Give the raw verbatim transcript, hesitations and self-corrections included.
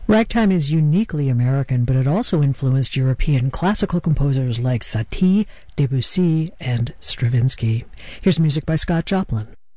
Ragtime is uniquely American, but it also influenced European classical composers like Satie, Debussy, and Stravinsky. Here's music by Scott Joplin.